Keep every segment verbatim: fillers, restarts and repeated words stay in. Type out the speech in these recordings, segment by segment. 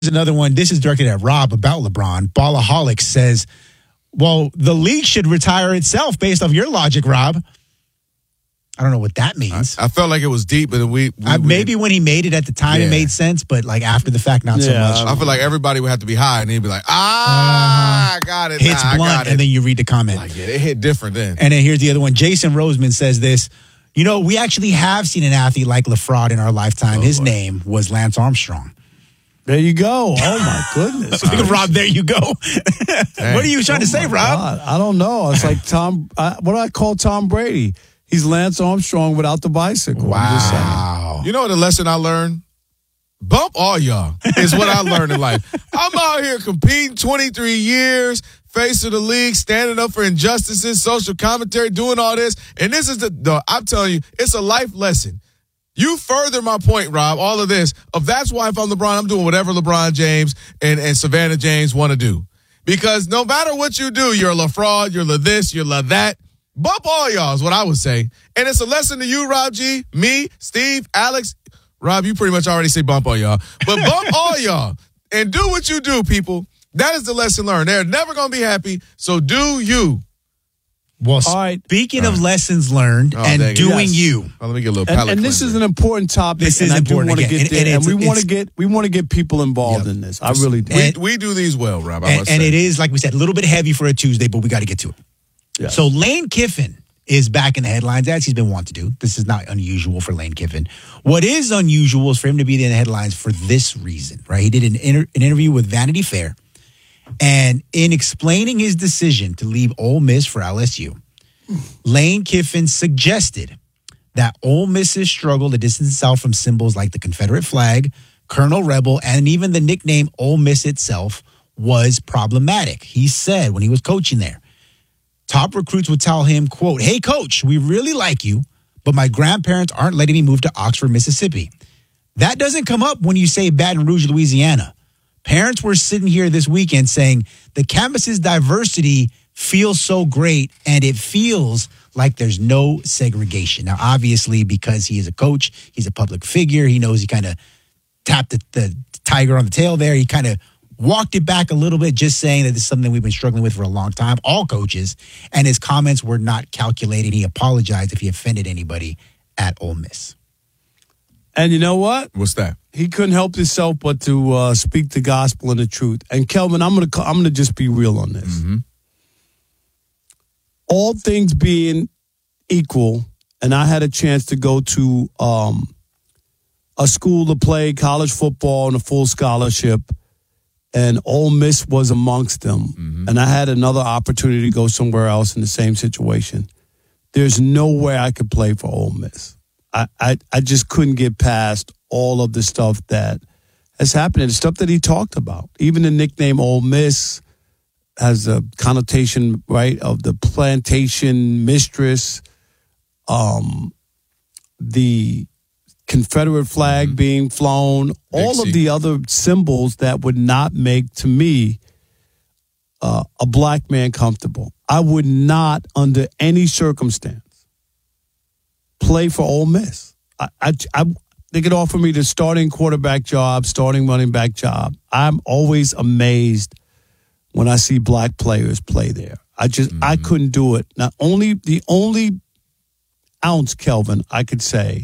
another one. This is directed at Rob about LeBron. Ballaholic says, well, the league should retire itself based off your logic, Rob. I don't know what that means. I, I felt like it was deep, but we, we, uh, we maybe when he made it at the time, yeah. it made sense, but like after the fact, not yeah. so much. I feel like everybody would have to be high, and he'd be like, ah, uh, I got it. Hits nah, blunt, I got it. and then you read the comment. Like, yeah, it hit different then. And then here's the other one. Jason Roseman says this. You know, we actually have seen an athlete like LaFraud in our lifetime. Oh, His boy. name was Lance Armstrong. There you go. Oh, my goodness. Rob, there you go. What are you trying oh to say, Rob? God. I don't know. It's like Tom, I, what do I call Tom Brady? He's Lance Armstrong without the bicycle. Wow. You know the lesson I learned? Bump all y'all is what I learned in life. I'm out here competing twenty-three years, face of the league, standing up for injustices, social commentary, doing all this. And this is the, the I'm telling you, it's a life lesson. You further my point, Rob, all of this, of that's why if I'm LeBron, I'm doing whatever LeBron James and, and Savannah James want to do. Because no matter what you do, you're a LaFraud, you're la this, you're la that. Bump all y'all is what I would say. And it's a lesson to you, Rob G, me, Steve, Alex. Rob, you pretty much already say bump all y'all. But bump all y'all and do what you do, people. That is the lesson learned. They're never going to be happy, so do you. Well, all right. speaking all of right. lessons learned oh, and doing yes. you. Oh, let me get a little And, palate and this cleanser. is an important topic. This and is I do important want to again. get And- there. and And, we it's- want to it's- get we want to get people involved Yep. in this. I really do. we, And- we do these well, Rob. I And, must and say. it is, like we said, a little bit heavy for a Tuesday, but we got to get to it. Yes. So Lane Kiffin is back in the headlines, as he's been wont to do. This is not unusual for Lane Kiffin. What is unusual is for him to be in the headlines for this reason, right? He did an, inter- an interview with Vanity Fair, and in explaining his decision to leave Ole Miss for L S U, Lane Kiffin suggested that Ole Miss's struggle to distance itself from symbols like the Confederate flag, Colonel Rebel, and even the nickname Ole Miss itself was problematic. He said when he was coaching there, top recruits would tell him, quote, "Hey, coach, we really like you, but my grandparents aren't letting me move to Oxford, Mississippi." That doesn't come up when you say Baton Rouge, Louisiana. Parents were sitting here this weekend saying the campus's diversity feels so great and it feels like there's no segregation. Now, obviously, because he is a coach, he's a public figure, he knows he kind of tapped the, the tiger on the tail there. He kind of walked it back a little bit, just saying that this is something we've been struggling with for a long time, all coaches, and his comments were not calculated. He apologized if he offended anybody at Ole Miss. And you know what? What's that? He couldn't help himself but to uh, speak the gospel and the truth. And Kelvin, I'm gonna I'm gonna just be real on this. Mm-hmm. All things being equal, and I had a chance to go to um, a school to play college football on a full scholarship, and Ole Miss was amongst them. Mm-hmm. And I had another opportunity to go somewhere else in the same situation. There's no way I could play for Ole Miss. I, I, I just couldn't get past all of the stuff that has happened and the stuff that he talked about. Even the nickname Ole Miss has a connotation, right, of the plantation mistress, um, the Confederate flag mm-hmm. being flown, Big all C. of the other symbols that would not make, to me, uh, a black man comfortable. I would not, under any circumstance, play for Ole Miss. I, I, I, they could offer me the starting quarterback job, starting running back job. I'm always amazed when I see black players play there. I just, mm-hmm. I couldn't do it. Not only, the only ounce, Kelvin, I could say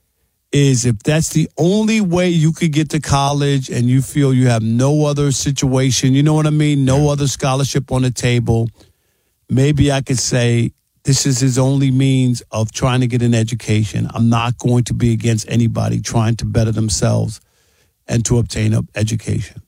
is if that's the only way you could get to college and you feel you have no other situation, you know what I mean? No yeah. other scholarship on the table, maybe I could say this is his only means of trying to get an education. I'm not going to be against anybody trying to better themselves and to obtain an education.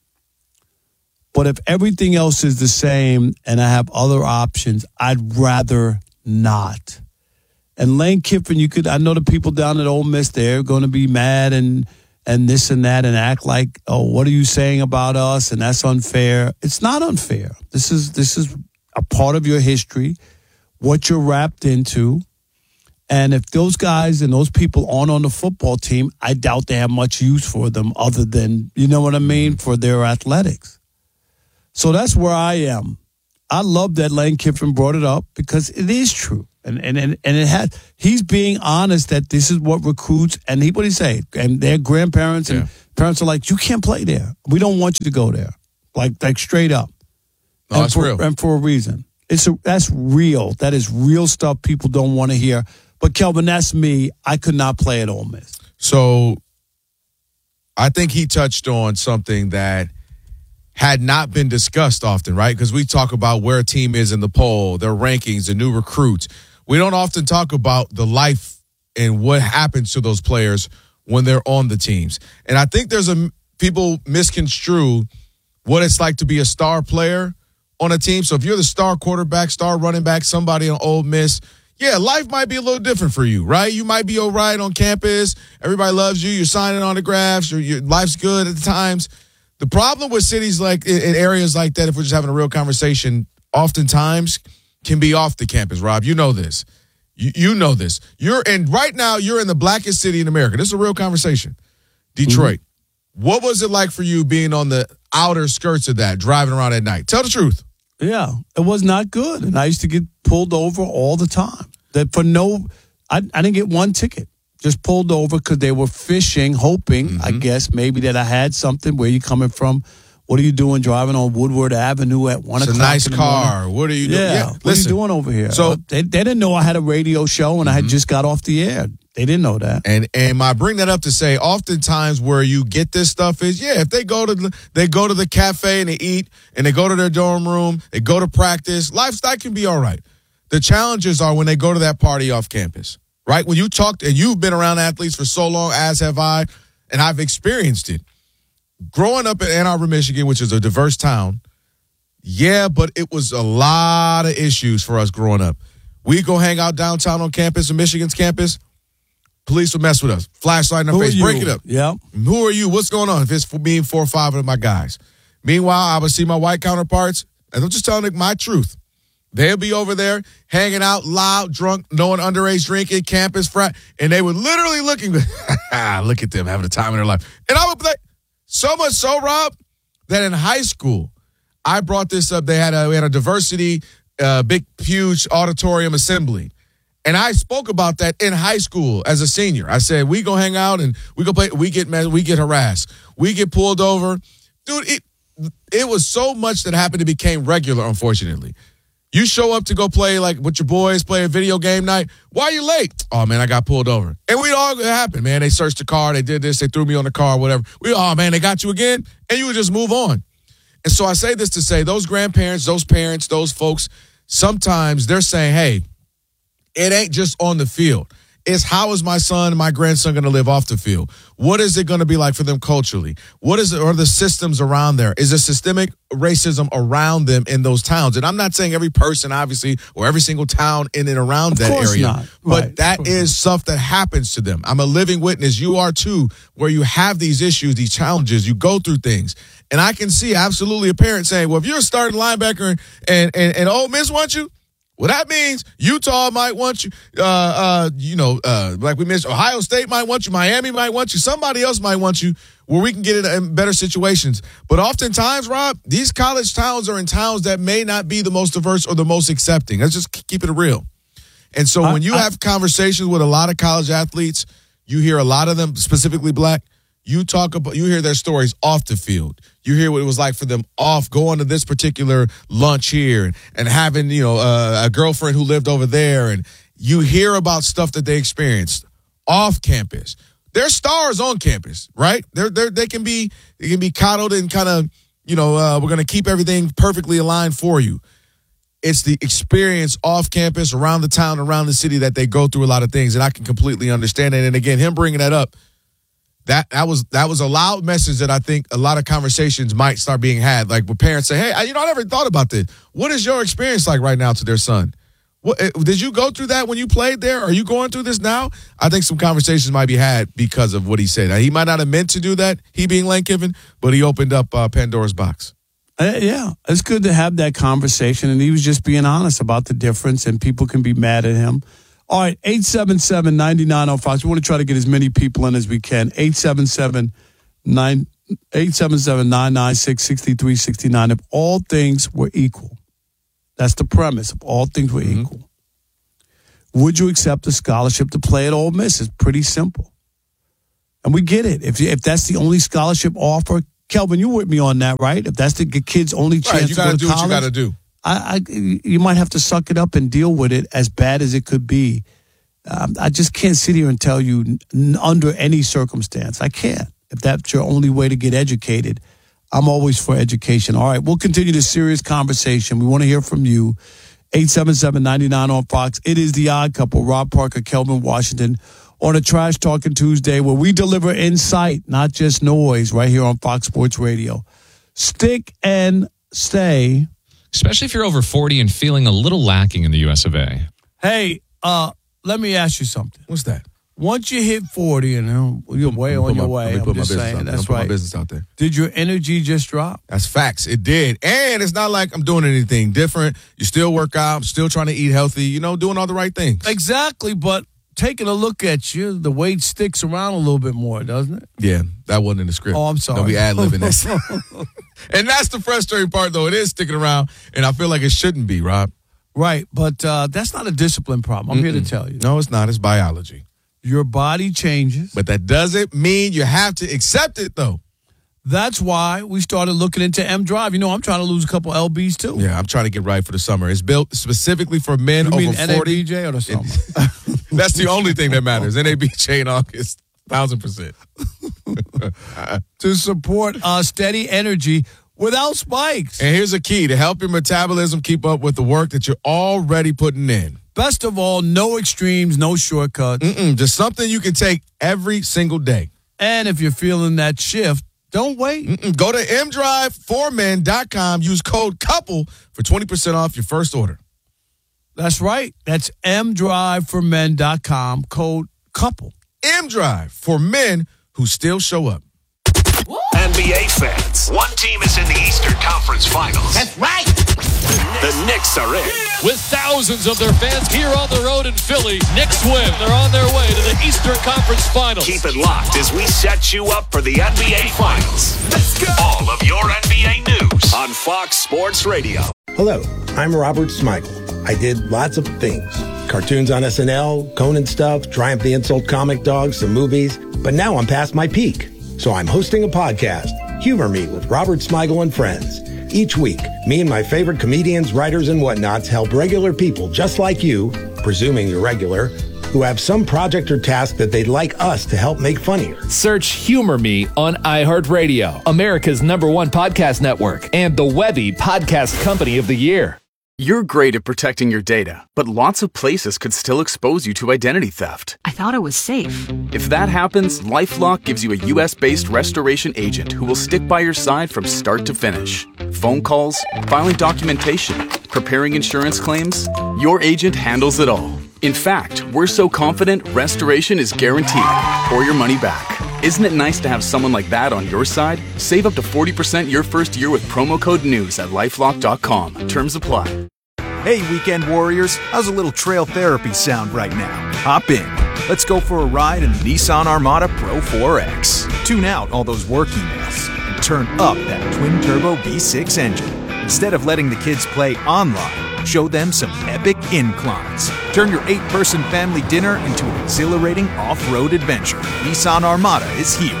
But if everything else is the same and I have other options, I'd rather not. And Lane Kiffin, you could, I know the people down at Ole Miss, they're going to be mad and and this and that and act like, oh, what are you saying about us? And that's unfair. It's not unfair. This is this is a part of your history, what you're wrapped into. And if those guys and those people aren't on the football team, I doubt they have much use for them other than, you know what I mean, for their athletics. So that's where I am. I love that Lane Kiffin brought it up because it is true. And and and, and it has, he's being honest that this is what recruits, and he, what did he say? And their grandparents and yeah. Parents are like, you can't play there. We don't want you to go there. Like, like straight up. No, and that's for, real. And for a reason. It's a, that's real. That is real stuff people don't want to hear. But, Kelvin, that's me. I could not play at Ole Miss. So I think he touched on something that had not been discussed often, right? Because we talk about where a team is in the poll, their rankings, the new recruits. We don't often talk about the life and what happens to those players when they're on the teams. And I think there's a people misconstrue what it's like to be a star player on a team. So if you're the star quarterback, star running back, somebody on Ole Miss, yeah, life might be a little different for you, right? You might be all right on campus. Everybody loves you. You're signing autographs. Your, your life's good at the times. The problem with cities like in, in areas like that, if we're just having a real conversation, oftentimes can be off the campus, Rob. You know this. You, you know this. You're in right now, you're in the blackest city in America. This is a real conversation. Detroit. Mm-hmm. What was it like for you being on the outer skirts of that, driving around at night? Tell the truth. Yeah, it was not good. And I used to get pulled over all the time. That for no, I, I didn't get one ticket. Just pulled over because they were fishing, hoping, mm-hmm. I guess, maybe that I had something. Where you coming from? What are you doing driving on Woodward Avenue at one it's o'clock? It's a nice car. What are you doing? Yeah, yeah what listen, are you doing over here? So they, they didn't know I had a radio show and mm-hmm. I had just got off the air. They didn't know that. And and I bring that up to say, oftentimes where you get this stuff is, yeah, if they go to the, they go to the cafe and they eat and they go to their dorm room, they go to practice, lifestyle can be all right. The challenges are when they go to that party off campus, right? When you talk, and you've been around athletes for so long, as have I, and I've experienced it. Growing up in Ann Arbor, Michigan, which is a diverse town, yeah, but it was a lot of issues for us growing up. We go hang out downtown on campus, on Michigan's campus. Police would mess with us. Flashlight in our Who face, break it up. Yeah. Who are you? What's going on? If it's for me and four or five of my guys. Meanwhile, I would see my white counterparts, and I'm just telling them my truth. They'll be over there hanging out, loud, drunk, knowing underage drinking, campus frat, and they would literally looking, look at them having the time of their life. And I would play so much so, Rob, that in high school, I brought this up. They had a we had a diversity, uh, big, huge auditorium assembly. And I spoke about that in high school as a senior. I said, we go hang out and we go play, we get we get harassed. We get pulled over. Dude, it it was so much that happened it became regular, unfortunately. You show up to go play like with your boys, play a video game night. Why are you late? Oh, man, I got pulled over. And we all, it happened, man. They searched the car. They did this. They threw me on the car, whatever. We, oh, man, they got you again? And you would just move on. And so I say this to say those grandparents, those parents, those folks, sometimes they're saying, hey, it ain't just on the field. It's how is my son and my grandson going to live off the field? What is it going to be like for them culturally? What is it, are the systems around there? Is there systemic racism around them in those towns? And I'm not saying every person, obviously, or every single town in and around that area. Not. But right. that is stuff that happens to them. I'm a living witness. You are too, where you have these issues, these challenges. You go through things. And I can see absolutely a parent saying, well, if you're a starting linebacker and, and, and, and Ole Miss wants you, well, that means Utah might want you, uh, uh, you know, uh, like we mentioned, Ohio State might want you, Miami might want you, somebody else might want you, where we can get in better situations. But oftentimes, Rob, these college towns are in towns that may not be the most diverse or the most accepting. Let's just keep it real. And so I, when you I, have conversations with a lot of college athletes, you hear a lot of them, specifically black, you talk about, you hear their stories off the field. You hear what it was like for them off, going to this particular lunch here and, and having, you know, uh, a girlfriend who lived over there. And you hear about stuff that they experienced off campus. They're stars on campus, right? They're, they're, they can be, they can be coddled and kind of, you know, uh, we're going to keep everything perfectly aligned for you. It's the experience off campus, around the town, around the city that they go through a lot of things. And I can completely understand it. And again, him bringing that up, That that was that was a loud message that I think a lot of conversations might start being had. Like with parents say, hey, I, you know, I never thought about this. What is your experience like right now to their son? What, did you go through that when you played there? Are you going through this now? I think some conversations might be had because of what he said. Now, he might not have meant to do that, he being Lane Kiffin, but he opened up uh, Pandora's box. Uh, yeah, it's good to have that conversation. And he was just being honest about the difference, and people can be mad at him. All right, eight seven seven, nine nine zero five. We want to try to get as many people in as we can. eight seven seven, nine nine six, six three six nine. If all things were equal, that's the premise. If all things were mm-hmm. equal, would you accept a scholarship to play at Ole Miss? It's pretty simple. And we get it. If if that's the only scholarship offer, Kelvin, you with me on that, right? If that's the kid's only chance Right, you to got go to to do college, what you got to do. I, I, you might have to suck it up and deal with it, as bad as it could be. Um, I just can't sit here and tell you n- under any circumstance. I can't. If that's your only way to get educated, I'm always for education. All right, we'll continue this serious conversation. We want to hear from you. eight seven seven, nine nine on Fox. It is The Odd Couple, Rob Parker, Kelvin Washington, on a Trash Talking Tuesday, where we deliver insight, not just noise, right here on Fox Sports Radio. Stick and stay. Especially if you're over forty and feeling a little lacking in the U S of A. Hey, uh, let me ask you something. What's that? Once you hit forty and uh, you're way on your my, way, Let me I'm put my just business saying, out there. that's Don't put right. my business out there. Did your energy just drop? That's facts. It did. And it's not like I'm doing anything different. You still work out, still trying to eat healthy, you know, doing all the right things. Exactly, but taking a look at you, the weight sticks around a little bit more, doesn't it? Yeah, that wasn't in the script. Oh, I'm sorry. Don't be ad-libbing that. And that's the frustrating part, though. It is sticking around, and I feel like it shouldn't be, Rob. Right, but uh, that's not a discipline problem. I'm Mm-mm. here to tell you. No, it's not. It's biology. Your body changes. But that doesn't mean you have to accept it, though. That's why we started looking into M Drive. You know, I'm trying to lose a couple L Bs, too. Yeah, I'm trying to get right for the summer. It's built specifically for men You over mean forty. N A B J or the summer? That's the only thing that matters. N A B J in August, one thousand percent. To support uh, steady energy without spikes. And here's a key to help your metabolism keep up with the work that you're already putting in. Best of all, no extremes, no shortcuts. Mm-mm, just something you can take every single day. And if you're feeling that shift, don't wait. Mm-mm, go to m drive for men dot com. Use code COUPLE for twenty percent off your first order. That's right. That's m drive for men dot com, code COUPLE. M-Drive for men who still show up. N B A fans, one team is in the Eastern Conference Finals. That's right. The Knicks are in. With thousands of their fans here on the road in Philly, Knicks win. They're on their way to the Eastern Conference Finals. Keep it locked as we set you up for the N B A Finals. Let's go. All of your N B A news on Fox Sports Radio. Hello, I'm Robert Smigel. I did lots of things. Cartoons on S N L, Conan stuff, Triumph the Insult comic dogs, some movies. But now I'm past my peak. So I'm hosting a podcast, Humor Me with Robert Smigel and Friends. Each week, me and my favorite comedians, writers, and whatnots help regular people just like you, presuming you're regular, who have some project or task that they'd like us to help make funnier. Search Humor Me on iHeartRadio, America's number one podcast network, and the Webby Podcast Company of the Year. You're great at protecting your data, but lots of places could still expose you to identity theft. I thought it was safe. If that happens, LifeLock gives you a U S-based restoration agent who will stick by your side from start to finish. Phone calls, filing documentation, preparing insurance claims, your agent handles it all. In fact, we're so confident restoration is guaranteed or your money back. Isn't it nice to have someone like that on your side? Save up to forty percent your first year with promo code NEWS at lifelock dot com. Terms apply. Hey, weekend warriors, how's a little trail therapy sound right now? Hop in. Let's go for a ride in the Nissan Armada Pro four X. Tune out all those work emails and turn up that twin-turbo V six engine. Instead of letting the kids play online, show them some epic inclines. Turn your eight-person family dinner into an exhilarating off-road adventure. Nissan Armada is here.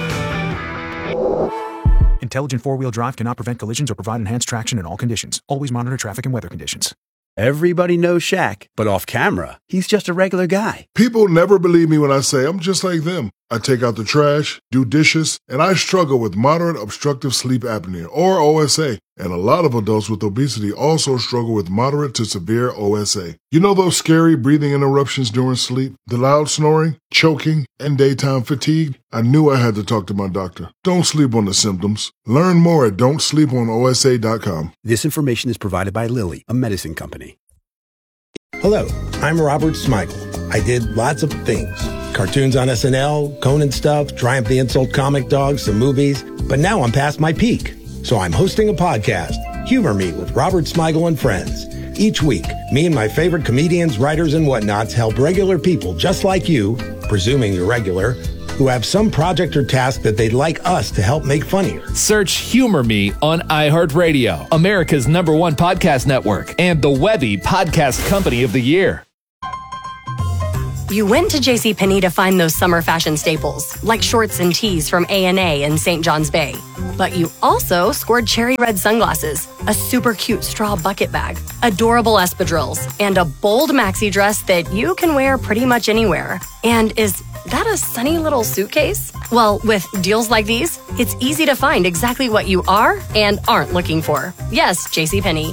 Intelligent four-wheel drive cannot prevent collisions or provide enhanced traction in all conditions. Always monitor traffic and weather conditions. Everybody knows Shaq, but off camera, he's just a regular guy. People never believe me when I say I'm just like them. I take out the trash, do dishes, and I struggle with moderate obstructive sleep apnea, or O S A. And a lot of adults with obesity also struggle with moderate to severe O S A. You know those scary breathing interruptions during sleep? The loud snoring, choking, and daytime fatigue? I knew I had to talk to my doctor. Don't sleep on the symptoms. Learn more at don't sleep on O S A dot com. This information is provided by Lilly, a medicine company. Hello, I'm Robert Smigel. I did lots of things. Cartoons on S N L, Conan stuff, Triumph the Insult comic dogs, some movies. But now I'm past my peak. So I'm hosting a podcast, Humor Me with Robert Smigel and Friends. Each week, me and my favorite comedians, writers, and whatnots help regular people just like you, presuming you're regular, who have some project or task that they'd like us to help make funnier. Search Humor Me on iHeartRadio, America's number one podcast network, and the Webby Podcast Company of the Year. You went to JCPenney to find those summer fashion staples, like shorts and tees from A and A in Saint John's Bay. But you also scored cherry red sunglasses, a super cute straw bucket bag, adorable espadrilles, and a bold maxi dress that you can wear pretty much anywhere. And is that a sunny little suitcase? Well, with deals like these, it's easy to find exactly what you are and aren't looking for. Yes, JCPenney.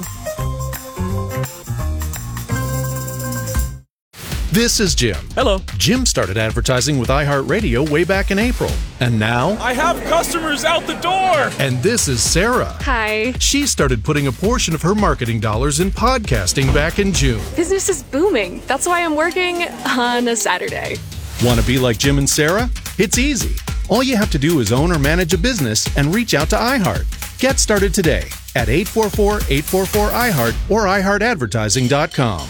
This is Jim. Hello. Jim started advertising with iHeartRadio way back in April. And now... I have customers out the door! And this is Sarah. Hi. She started putting a portion of her marketing dollars in podcasting back in June. Business is booming. That's why I'm working on a Saturday. Want to be like Jim and Sarah? It's easy. All you have to do is own or manage a business and reach out to iHeart. Get started today at eight four four, eight four four, I heart or i heart advertising dot com.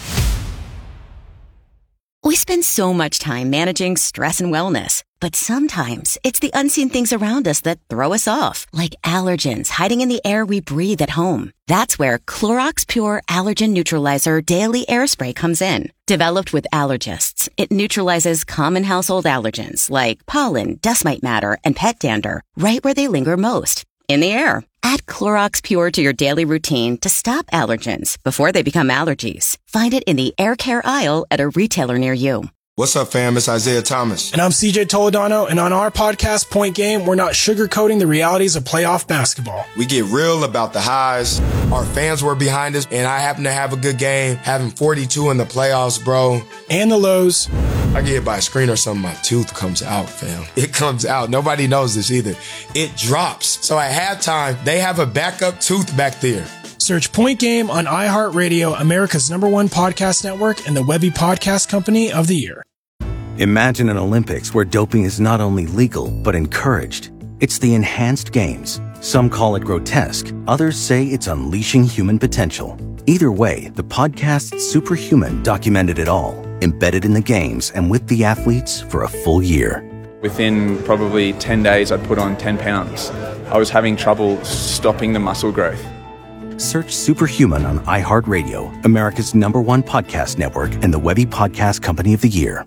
We spend so much time managing stress and wellness, but sometimes it's the unseen things around us that throw us off, like allergens hiding in the air we breathe at home. That's where Clorox Pure Allergen Neutralizer Daily Air Spray comes in. Developed with allergists, it neutralizes common household allergens like pollen, dust mite matter, and pet dander right where they linger most, in the air. Add Clorox Pure to your daily routine to stop allergens before they become allergies. Find it in the air care aisle at a retailer near you. What's up, fam? It's Isaiah Thomas. And I'm C J Toledano, and on our podcast, Point Game, we're not sugarcoating the realities of playoff basketball. We get real about the highs. Our fans were behind us, and I happen to have a good game, having forty-two in the playoffs, bro. And the lows. I get hit by a screen or something, my tooth comes out, fam. It comes out. Nobody knows this either. It drops. So at halftime, they have a backup tooth back there. Search Point Game on iHeartRadio, America's number one podcast network, and the Webby Podcast Company of the Year. Imagine an Olympics where doping is not only legal, but encouraged. It's the enhanced games. Some call it grotesque. Others say it's unleashing human potential. Either way, the podcast Superhuman documented it all, embedded in the games and with the athletes for a full year. Within probably ten days, I'd put on ten pounds. I was having trouble stopping the muscle growth. Search Superhuman on iHeartRadio, America's number one podcast network, and the Webby Podcast Company of the Year.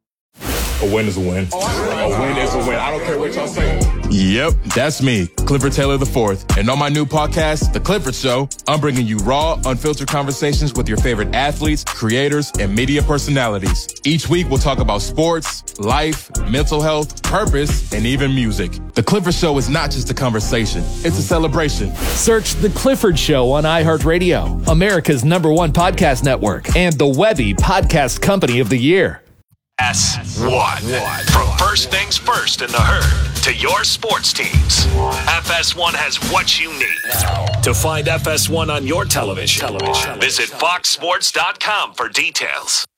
A win is a win. A win is a win. I don't care what y'all say. Yep, that's me, Clifford Taylor the fourth. And on my new podcast, The Clifford Show, I'm bringing you raw, unfiltered conversations with your favorite athletes, creators, and media personalities. Each week, we'll talk about sports, life, mental health, purpose, and even music. The Clifford Show is not just a conversation. It's a celebration. Search The Clifford Show on iHeartRadio, America's number one podcast network, and the Webby Podcast Company of the Year. S one. From first things first in the herd to your sports teams, F S one has what you need. To find F S one on your television, television. Visit fox sports dot com for details.